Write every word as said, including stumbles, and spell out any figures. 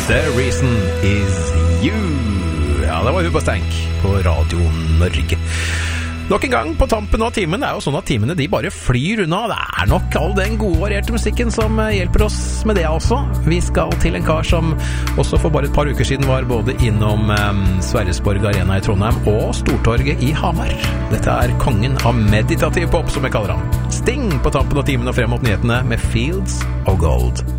The Reason Is You. Ja, det var Hubba Stank på Radio Norge. Nok en gang på tampen av timen. Det er jo sånn at timene de bare flyr unna. Det er nok all den gode varierte musikken som hjelper oss med det også. Vi skal til en kar som også for bare et par uker siden var både innom um, Sverresborg Arena i Trondheim og Stortorget i Hamar. Dette er kongen av meditativ pop, som jeg kaller han. Sting på tampen av timen og frem mot nyhetene med Fields of Gold.